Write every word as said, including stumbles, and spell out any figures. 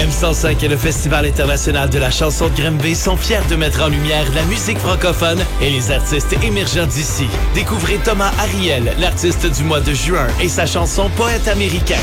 M cent cinq et le Festival international de la chanson de Grimby sont fiers de mettre en lumière la musique francophone et les artistes émergents d'ici. Découvrez Thomas Ariel, l'artiste du mois de juin, et sa chanson Poète américain.